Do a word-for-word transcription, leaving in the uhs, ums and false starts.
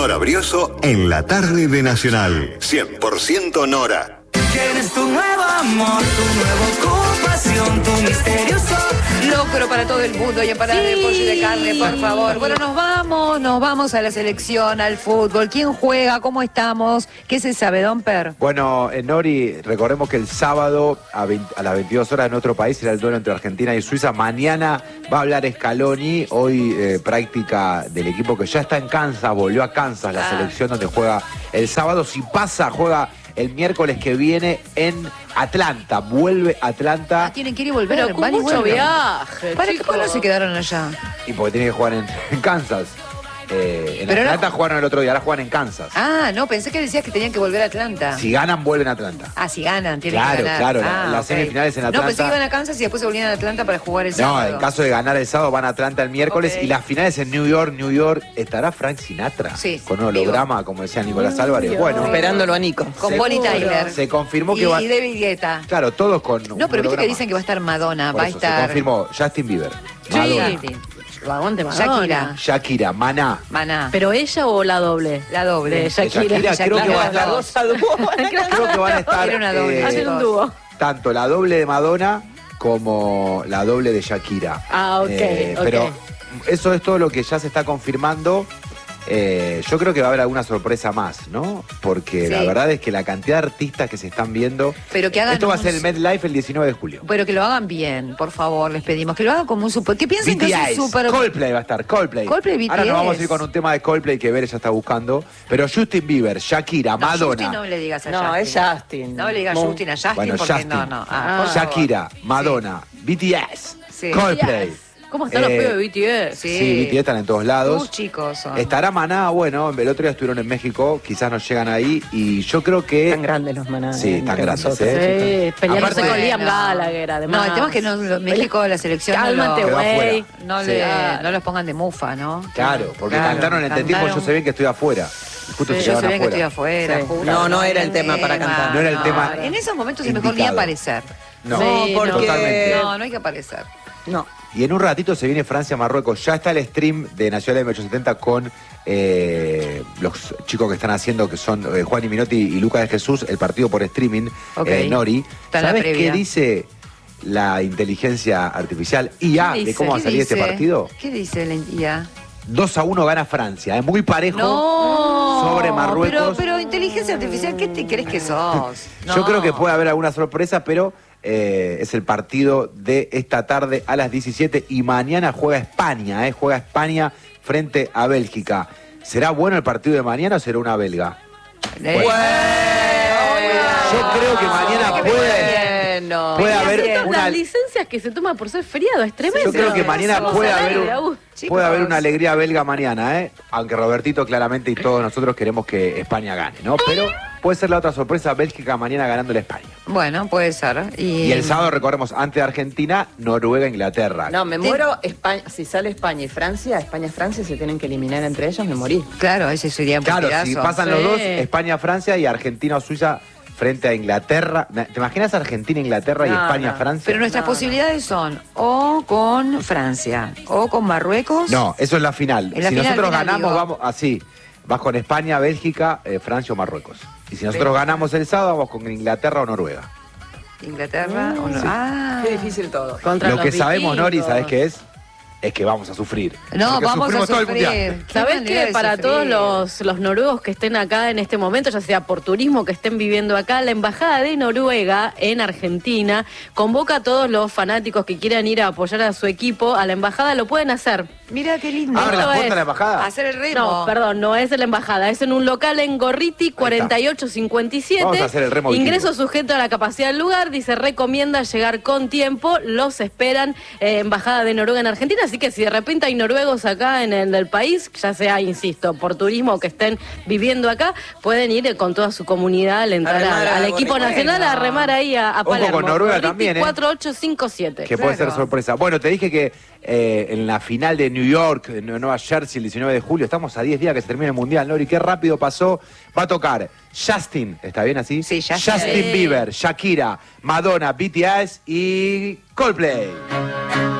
Nora Brioso en la tarde de Nacional. cien por ciento Nora. Tienes tu nuevo amor, tu nueva ocupación, tu misterioso locro para todo el mundo y empanada sí. de pollo y de carne, por favor. Bueno, nos vamos, nos vamos a la selección, al fútbol. ¿Quién juega? ¿Cómo estamos? ¿Qué se sabe, Don Per? Bueno, eh, Nori, recordemos que el sábado a, veinte, a las veintidós horas en otro país será el duelo entre Argentina y Suiza. Mañana va a hablar Scaloni, hoy eh, práctica del equipo que ya está en Kansas, volvió a Kansas, la ah. selección donde juega el sábado. Si pasa, juega el miércoles que viene en Atlanta. Vuelve Atlanta. Ah, tienen que ir y volver. Pero con mucho viaje, ¿Para qué no se quedaron allá? Y porque tienen que jugar en, en Kansas. Eh, en Pero Atlanta no... jugaron el otro día, ahora juegan en Kansas. Ah, no, pensé que decías que tenían que volver a Atlanta. Si ganan, vuelven a Atlanta. Ah, si ganan, tienen claro, que ganar. Claro, claro, ah, las okay. semifinales en Atlanta. No, pensé que iban a Kansas y después se volvían a Atlanta para jugar el sábado. No, en caso de ganar el sábado van a Atlanta el miércoles okay. y las finales en New York, New York. ¿Estará Frank Sinatra? Sí. Con un holograma, digo. Como decía Nicolás Álvarez. Bueno, esperándolo a Nico. Con Bonnie Tyler. Se confirmó que y, va... Y David Guetta. Claro, todos con No, pero viste que dicen que va a estar Madonna, Por va eso, a estar... Se confirmó Justin Bieber. Madonna. Sí. Aguante Madonna. Shakira. Shakira, Maná. Maná. ¿Pero ella o la doble? La doble. De Shakira. Shakira, Shakira creo que va a estar... Dos a dúo. Creo que van a estar... Era una doble. Eh, Hacen un dúo. Tanto la doble de Madonna como la doble de Shakira. Ah, ok. Eh, okay. Pero eso es todo lo que ya se está confirmando. Eh, yo creo que va a haber alguna sorpresa más, ¿no? Porque sí. la verdad es que la cantidad de artistas que se están viendo... Pero que hagan Esto va un... a ser el MetLife el diecinueve de julio. Pero que lo hagan bien, por favor, les pedimos. Que lo hagan como un super... ¿Qué piensan B T S, que es un super... Coldplay va a estar, Coldplay. Coldplay, B T S. Ahora nos vamos a ir con un tema de Coldplay que Bere ya está buscando. Pero Justin Bieber, Shakira, no, Madonna... Justin no le digas a no, Justin. No, es Justin. No le digas Mo... Justin a Justin bueno, porque Justin. no, no. Ah, Ah, Shakira, Madonna, sí. B T S, sí. Coldplay. Yes. ¿Cómo están eh, los pibes de B T S? Sí. sí, B T S están en todos lados. Tus chicos son. Estará Maná, bueno, el otro día estuvieron en México, quizás no llegan ahí, y yo creo que... Tan grandes los Maná. Sí, tan grandes, nosotros. ¿eh? Sí, peleándose Aparte, con Liam no. Gallagher, además. No, el tema es que no, México, la selección Cálmate, no, lo, güey. no, sí. le, no los pongan de mufa, ¿no? Claro, porque claro, cantaron en el tiempo, yo sé bien que estoy afuera. Justo sí, se yo sé llevan bien que estoy afuera. afuera. Sí. No, no era el tema para cantar. No era el no, tema En esos momentos es indicado. mejor ni aparecer. No, sí, porque... Totalmente. No, no hay que aparecer. No. Y en un ratito se viene Francia-Marruecos. Ya está el stream de Nacional M ochocientos setenta con eh, los chicos que están haciendo, que son eh, Juan y Minotti y Lucas de Jesús, el partido por streaming, okay. eh, Nori. ¿Sabes qué previa. dice la inteligencia artificial I A de cómo va a salir dice? este partido? ¿Qué dice la I A? dos a uno gana Francia, es muy parejo no, sobre Marruecos. Pero, pero inteligencia artificial, ¿qué te crees que sos? No. Yo creo que puede haber alguna sorpresa, pero eh, es el partido de esta tarde a las diecisiete y mañana juega España, eh, juega España frente a Bélgica. ¿Será bueno el partido de mañana o será una belga? Eh. Bueno. Yo creo que mañana puede... No. Puede haber una... Las licencias que se toman por ser feriado, es tremendo. Yo creo que mañana Somos puede al haber, aire, un, puede haber una alegría belga mañana, ¿eh? Aunque Robertito claramente y todos nosotros queremos que España gane, ¿no? Pero puede ser la otra sorpresa, Bélgica mañana ganando la España. Bueno, puede ser. Y, y el sábado, recordemos, antes de Argentina, Noruega, Inglaterra. No, me muero, España, si sale España y Francia, España y Francia se tienen que eliminar entre ellos, me morí. Claro, ese sería un Claro, partidazo. si pasan sí. los dos, España, Francia y Argentina o Suiza frente a Inglaterra. ¿Te imaginas Argentina, Inglaterra no, y España, no. Francia? Pero nuestras no, posibilidades no. son o con Francia o con Marruecos. No, eso es la final. En la si final, nosotros final, ganamos, digo. vamos así. Vas con España, Bélgica, eh, Francia o Marruecos. Y si nosotros Pero... ganamos el sábado, vamos con Inglaterra o Noruega. Inglaterra o no. Sí. Ah. Qué difícil todo. Contra Lo los que sabemos, vikingos. Nori, ¿sabés qué es? Es que vamos a sufrir. No, Porque vamos a sufrimos todo el sufrir. mundial. Qué ¿Sabés manera que de para sufrir. todos los, los noruegos que estén acá en este momento, ya sea por turismo que estén viviendo acá, la Embajada de Noruega en Argentina convoca a todos los fanáticos que quieran ir a apoyar a su equipo a la Embajada, lo pueden hacer. Mira qué lindo. ¿Abre la Esto puerta es a la embajada? Hacer el remo. No, perdón, no es en la Embajada, es en un local en Gorriti cuarenta y ocho cincuenta y siete. Vamos a hacer el remo Ingreso vikingo. sujeto a la capacidad del lugar, dice, recomienda llegar con tiempo, los esperan eh, Embajada de Noruega en Argentina, así que si de repente hay noruegos acá en el del país, ya sea, insisto, por turismo o que estén viviendo acá, pueden ir con toda su comunidad al entrar remar al, a al equipo Gorriti. nacional Bueno. a remar ahí a, a Ojo Palermo. con Noruega Gorriti también, ¿eh? cuarenta y ocho cincuenta y siete. Que puede ser Claro. sorpresa. Bueno, te dije que eh, en la final de New York, de Nueva Jersey, el diecinueve de julio, estamos a diez días que se termine el Mundial, Nori, qué rápido pasó. Va a tocar Justin, ¿está bien así? Sí, Justin. Justin Bieber, Shakira, Madonna, B T S y Coldplay.